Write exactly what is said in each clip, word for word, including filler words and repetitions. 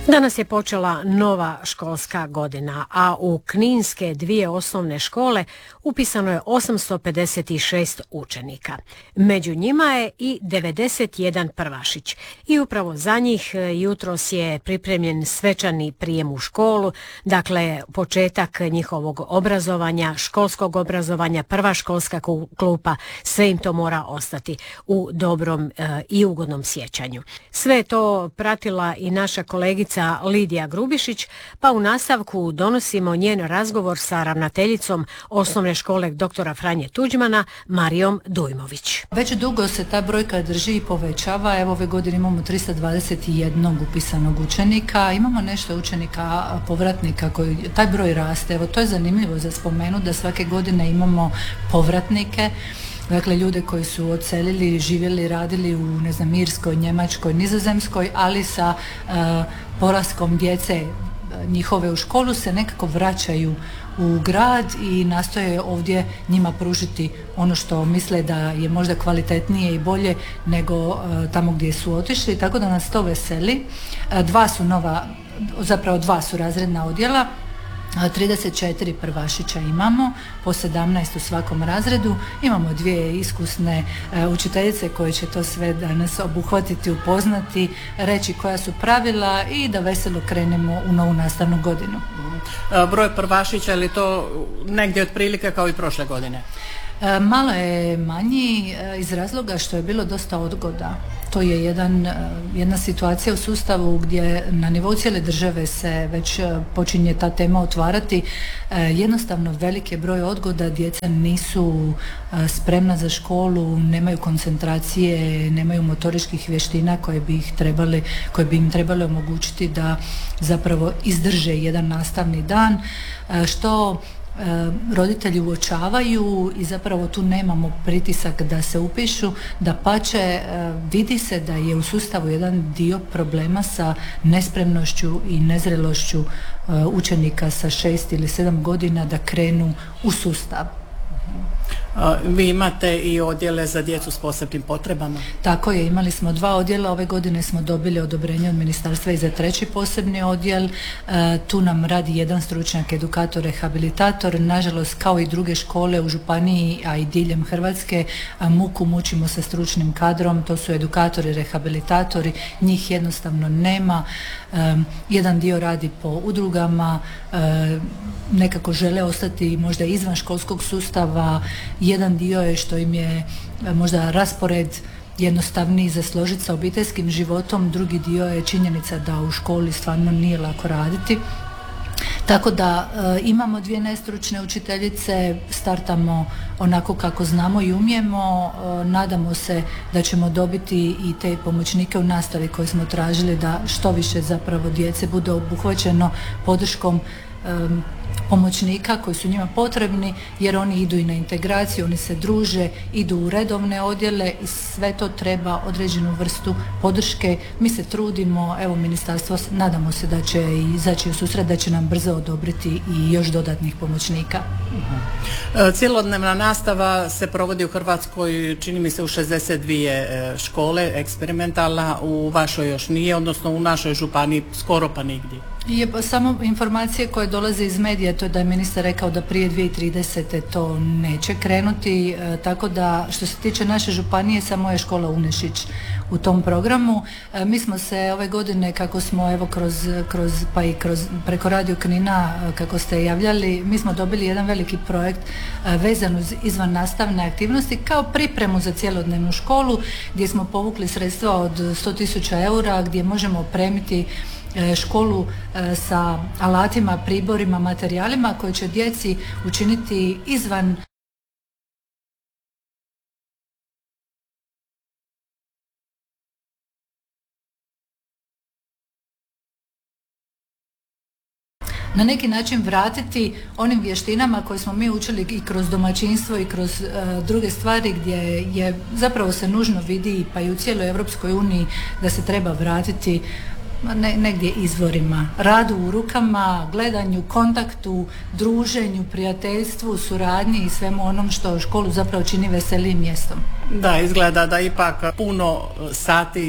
Danas je počela nova školska godina, a u kninske dvije osnovne škole upisano je osamsto pedeset šest učenika. Među njima je i devedeset jedan prvašić. I upravo za njih jutros je pripremljen svečani prijem u školu, dakle početak njihovog obrazovanja, školskog obrazovanja, prva školska klupa, sve im to mora ostati u dobrom e, i ugodnom sjećanju. Sve je to pratila i naša kolegica Lidija Grubišić, pa u nastavku donosimo njen razgovor sa ravnateljicom osnovne škole doktora Franje Tuđmana, Marijom Dujmović. Već dugo se ta brojka drži i povećava. Evo ove godine imamo tristo dvadeset jedan upisanog učenika, imamo nešto učenika povratnika koji taj broj raste. Evo to je zanimljivo za spomenuti da svake godine imamo povratnike. Dakle, ljude koji su odselili, živjeli, radili u, ne znam, Irskoj, Njemačkoj, Nizozemskoj, ali sa uh, polaskom djece njihove u školu se nekako vraćaju u grad i nastoje ovdje njima pružiti ono što misle da je možda kvalitetnije i bolje nego uh, tamo gdje su otišli, tako da nas to veseli. Uh, dva su nova, zapravo dva su razredna odjela. trideset četiri prvašića imamo, po sedamnaest u svakom razredu. Imamo dvije iskusne e, učiteljice koje će to sve danas obuhvatiti, upoznati, reći koja su pravila i da veselo krenemo u novu nastavnu godinu. E, broj prvašića, je li to negdje otprilike kao i prošle godine? E, malo je manji e, iz razloga što je bilo dosta odgoda. To je jedan, jedna situacija u sustavu gdje na nivou cijele države se već počinje ta tema otvarati. Jednostavno velik je broj odgoda, djeca nisu spremna za školu, nemaju koncentracije, nemaju motoričkih vještina koje bi ih trebali, koje bi im trebali omogućiti da zapravo izdrže jedan nastavni dan, što roditelji uočavaju i zapravo tu nemamo pritisak da se upišu, dapače vidi se da je u sustavu jedan dio problema sa nespremnošću i nezrelošću učenika sa šest ili sedam godina da krenu u sustav. Vi imate i odjele za djecu s posebnim potrebama? Tako je, imali smo dva odjela, ove godine smo dobili odobrenje od ministarstva i za treći posebni odjel. E, tu nam radi jedan stručnjak, edukator, rehabilitator. Nažalost, kao i druge škole u županiji, a i diljem Hrvatske, a muku mučimo sa stručnim kadrom, to su edukatori, rehabilitatori, njih jednostavno nema. E, jedan dio radi po udrugama, e, nekako žele ostati možda izvan školskog sustava. Jedan dio je što im je možda raspored jednostavniji za složiti sa obiteljskim životom, drugi dio je činjenica da u školi stvarno nije lako raditi. Tako da e, imamo dvije nestručne učiteljice, startamo onako kako znamo i umijemo, e, nadamo se da ćemo dobiti i te pomoćnike u nastavi koje smo tražili da što više zapravo djece bude obuhvaćeno podrškom e, pomoćnika koji su njima potrebni, jer oni idu i na integraciju, oni se druže, idu u redovne odjele i sve to treba određenu vrstu podrške. Mi se trudimo, evo ministarstvo, nadamo se da će izaći u susret, da će nam brzo odobriti i još dodatnih pomoćnika. Uh-huh. Cjelodnevna nastava se provodi u Hrvatskoj, čini mi se, u šezdeset dvije škole, eksperimentalna, u vašoj još nije, odnosno u našoj županiji skoro pa nigdje. Je samo informacije koje dolaze iz medija, to je da je ministar rekao da prije dvije tisuće tridesete to neće krenuti, e, tako da što se tiče naše županije samo je škola Unešić u tom programu. E, mi smo se ove godine, kako smo evo kroz, kroz pa i kroz preko Radio Knina, kako ste javljali, mi smo dobili jedan veliki projekt e, vezan uz izvan nastavne aktivnosti kao pripremu za cjelodnevnu školu, gdje smo povukli sredstva od sto tisuća eura, gdje možemo opremiti školu sa alatima, priborima, materijalima koji će djeci učiniti izvan na neki način vratiti onim vještinama koje smo mi učili i kroz domaćinstvo i kroz uh, druge stvari gdje je zapravo se nužno vidi pa i u cijeloj Europskoj uniji da se treba vratiti Ne, negdje izvorima, radu u rukama, gledanju, kontaktu, druženju, prijateljstvu, suradnji i svemu onom što školu zapravo čini veselijim mjestom. Da, izgleda da ipak puno sati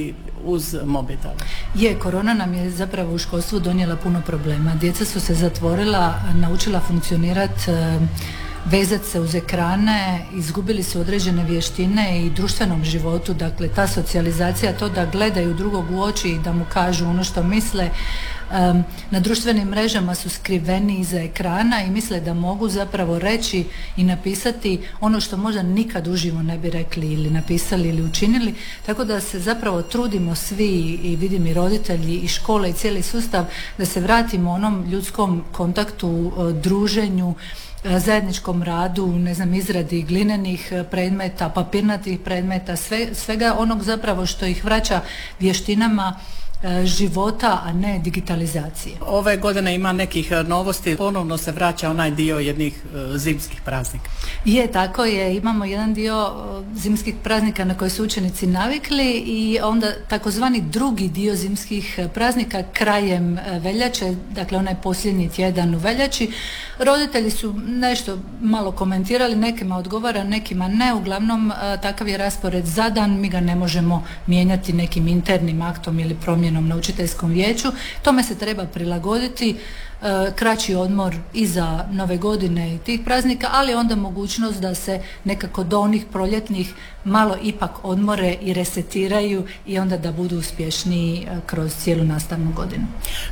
uz mobitel. Je, korona nam je zapravo u školstvu donijela puno problema. Djeca su se zatvorila, naučila funkcionirati, vezati se uz ekrane, izgubili su određene vještine i društvenom životu, dakle ta socijalizacija, to da gledaju drugog u oči i da mu kažu ono što misle, um, na društvenim mrežama su skriveni iza ekrana i misle da mogu zapravo reći i napisati ono što možda nikad uživo ne bi rekli ili napisali ili učinili, tako da se zapravo trudimo svi i vidim i roditelji i škole i cijeli sustav da se vratimo onom ljudskom kontaktu, druženju, zajedničkom radu, ne znam, izradi glinenih predmeta, papirnatih predmeta, sve, svega onog zapravo što ih vraća vještinama života, a ne digitalizacije. Ove godine ima nekih novosti, ponovno se vraća onaj dio jednih zimskih praznika. Je, tako je, imamo jedan dio zimskih praznika na koje su učenici navikli i onda takozvani drugi dio zimskih praznika krajem veljače, dakle onaj posljednji tjedan u veljači. Roditelji su nešto malo komentirali, nekima odgovara, nekima ne, uglavnom takav je raspored zadan, mi ga ne možemo mijenjati nekim internim aktom ili promjenom na učiteljskom vijeću, tome se treba prilagoditi, kraći odmor iza nove godine i tih praznika, ali onda mogućnost da se nekako do onih proljetnih malo ipak odmore i resetiraju i onda da budu uspješniji kroz cijelu nastavnu godinu.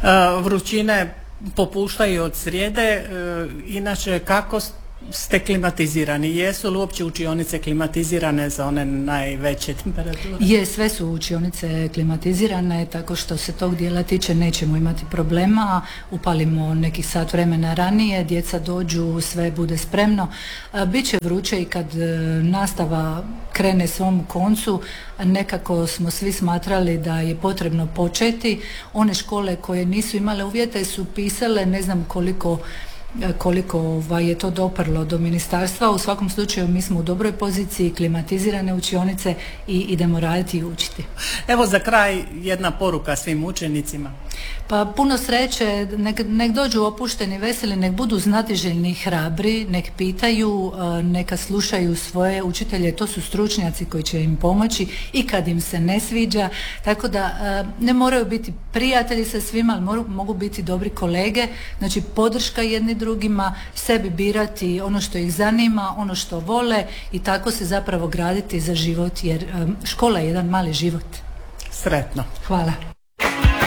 Vrućine popuštaju od srijede, inače kako ste klimatizirani? Jesu li uopće učionice klimatizirane za one najveće temperature? Je, sve su učionice klimatizirane, tako što se tog dijela tiče nećemo imati problema. Upalimo neki sat vremena ranije, djeca dođu, sve bude spremno. Biće vruće i kad nastava krene svom koncu, nekako smo svi smatrali da je potrebno početi. One škole koje nisu imale uvjete su pisale, ne znam koliko koliko ovaj, je to doprlo do ministarstva. U svakom slučaju mi smo u dobroj poziciji, klimatizirane učionice i idemo raditi i učiti. Evo za kraj jedna poruka svim učenicima. Pa puno sreće, nek, nek dođu opušteni, veseli, nek budu znatiželjni i hrabri, nek pitaju, neka slušaju svoje učitelje, to su stručnjaci koji će im pomoći i kad im se ne sviđa, tako da ne moraju biti prijatelji sa svima, ali mogu, mogu biti dobri kolege, znači podrška jedni drugima, sebi birati ono što ih zanima, ono što vole i tako se zapravo graditi za život, jer škola je jedan mali život. Sretno. Hvala.